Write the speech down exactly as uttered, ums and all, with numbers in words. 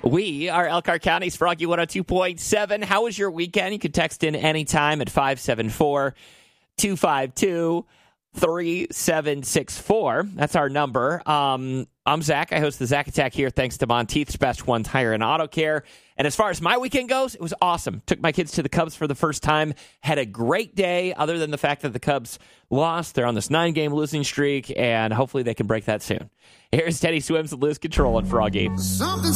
We are Elkhart County's Froggy one oh two point seven. How was your weekend? You can text in anytime at five seven four, two five two, three seven six four. That's our number. Um, I'm Zach. I host the Zach Attack here thanks to Monteith's Best One Tire and Auto Care. And as far as my weekend goes, it was awesome. Took my kids to the Cubs for the first time. Had a great day, other than the fact that the Cubs lost. They're on this nine-game losing streak, and hopefully they can break that soon. Here's Teddy Swims and Lose Control on Froggy. Something